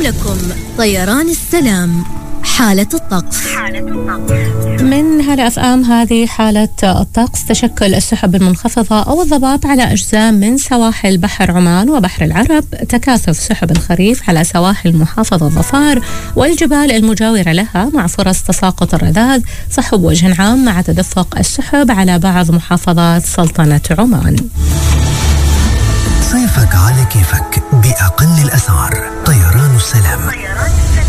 لكم طيران السلام حالة الطقس. من هلا اف ام هذه حالة الطقس. تشكل السحب المنخفضة أو الضباب على أجزاء من سواحل بحر عمان وبحر العرب، تكاثف سحب الخريف على سواحل محافظة ظفار والجبال المجاورة لها مع فرص تساقط الرذاذ، صحب وجه عام مع تدفق السحب على بعض محافظات سلطنة عمان. صيفك على كيفك بأقل الأسعار. طيران السلام.